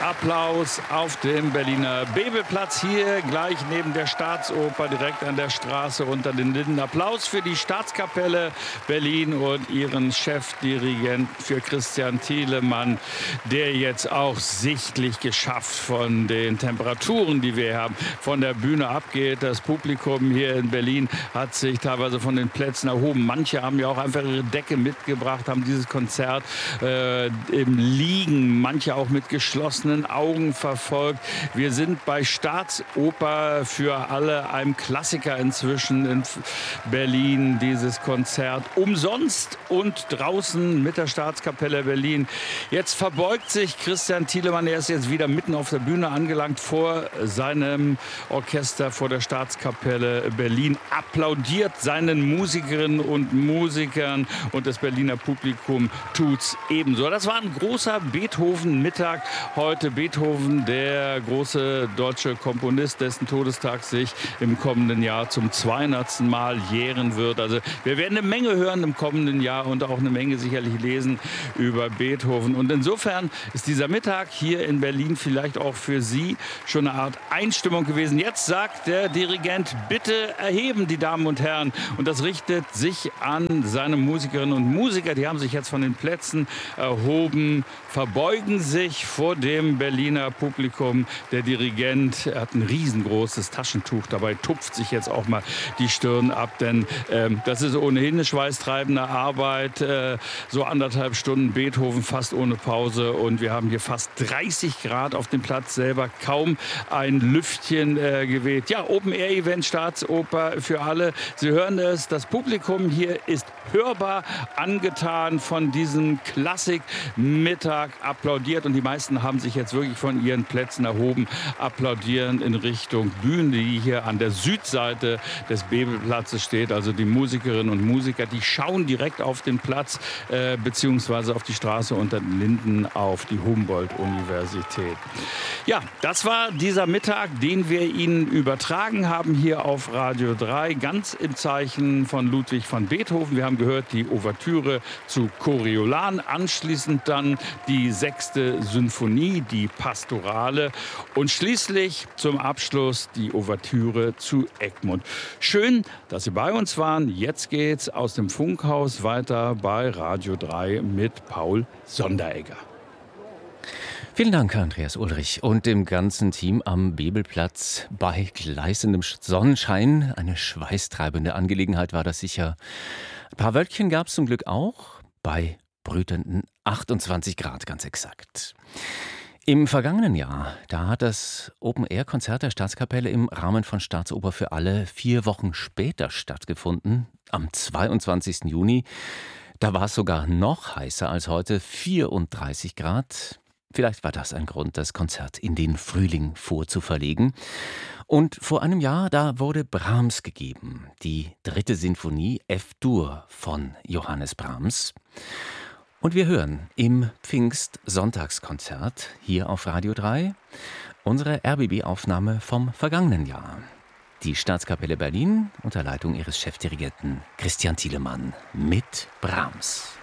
Applaus auf dem Berliner Bebelplatz, hier gleich neben der Staatsoper, direkt an der Straße unter den Linden. Applaus für die Staatskapelle Berlin und ihren Chefdirigenten, für Christian Thielemann, der jetzt auch sichtlich geschafft von den Temperaturen, die wir haben, von der Bühne abgeht. Das Publikum hier in Berlin hat sich teilweise von den Plätzen erhoben. Manche haben ja auch einfach ihre Decke mitgebracht, haben dieses Konzert im Liegen, manche auch mit geschlossenen Augen verfolgt. Wir sind bei Staatsoper für alle, einem Klassiker inzwischen in Berlin, dieses Konzert umsonst und draußen mit der Staatskapelle Berlin. Jetzt verbeugt sich Christian Thielemann, er ist jetzt wieder mitten auf der Bühne angelangt vor seinem Orchester, vor der Staatskapelle Berlin, applaudiert seinen Musikerinnen und Musikern und das Berliner Publikum tut's ebenso. Das war ein großer Beethoven-Mittag heute. Beethoven, der große deutsche Komponist, dessen Todestag sich im kommenden Jahr zum 200. Mal jähren wird. Also wir werden eine Menge hören im kommenden Jahr und auch eine Menge sicherlich lesen über Beethoven. Und insofern ist dieser Mittag hier in Berlin vielleicht auch für Sie schon eine Art Einstimmung gewesen. Jetzt sagt der Dirigent, bitte erheben, die Damen und Herren. Und das richtet sich an seine Musikerinnen und Musiker. Die haben sich jetzt von den Plätzen erhoben, verbeugen sich vor dem Berliner Publikum. Der Dirigent hat ein riesengroßes Taschentuch dabei, tupft sich jetzt auch mal die Stirn ab, denn das ist ohnehin eine schweißtreibende Arbeit. So 1,5 Stunden Beethoven fast ohne Pause und wir haben hier fast 30 Grad auf dem Platz selber, kaum ein Lüftchen geweht. Ja, Open-Air-Event, Staatsoper für alle. Sie hören es, das Publikum hier ist hörbar angetan von diesem Klassik-Mittag, applaudiert und die meisten haben sich jetzt wirklich von ihren Plätzen erhoben, applaudieren in Richtung Bühne, die hier an der Südseite des Bebelplatzes steht. Also die Musikerinnen und Musiker, die schauen direkt auf den Platz beziehungsweise auf die Straße unter den Linden auf die Humboldt-Universität. Ja, das war dieser Mittag, den wir Ihnen übertragen haben hier auf Radio 3, ganz im Zeichen von Ludwig van Beethoven. Wir haben gehört die Ouvertüre zu Coriolan, anschließend dann die 6. Symphonie, die Pastorale und schließlich zum Abschluss die Ouvertüre zu Egmont. Schön, dass Sie bei uns waren. Jetzt geht's aus dem Funkhaus weiter bei Radio 3 mit Paul Sonderegger. Vielen Dank, Andreas Ulrich und dem ganzen Team am Bebelplatz. Bei gleißendem Sonnenschein, eine schweißtreibende Angelegenheit war das sicher. Ein paar Wölkchen gab es zum Glück auch, bei brütenden 28 Grad ganz exakt. Im vergangenen Jahr, da hat das Open-Air-Konzert der Staatskapelle im Rahmen von Staatsoper für alle 4 Wochen später stattgefunden, am 22. Juni. Da war es sogar noch heißer als heute, 34 Grad. Vielleicht war das ein Grund, das Konzert in den Frühling vorzuverlegen. Und vor einem Jahr, da wurde Brahms gegeben, die 3. Sinfonie F-Dur von Johannes Brahms. Und wir hören im Pfingst-Sonntagskonzert hier auf Radio 3 unsere RBB-Aufnahme vom vergangenen Jahr. Die Staatskapelle Berlin unter Leitung ihres Chefdirigenten Christian Thielemann mit Brahms.